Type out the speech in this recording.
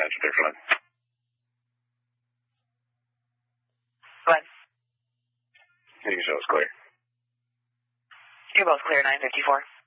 Dispatch, District 9. Go ahead. You can show us clear. You're both clear, 954.